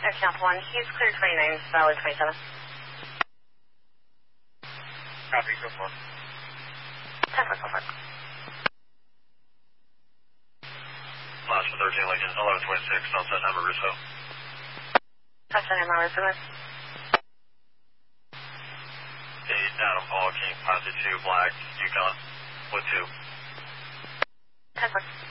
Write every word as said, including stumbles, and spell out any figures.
Count one. He's clear twenty-nine, solid twenty-seven. Copy, go for it. ten four, go for it. Last for thirteen Lincoln, eleven twenty-six, Sunset number Russo. Sunset number Russo. eight, Adam Paul, King, Positive two, Black, Yukon, with two. ten four.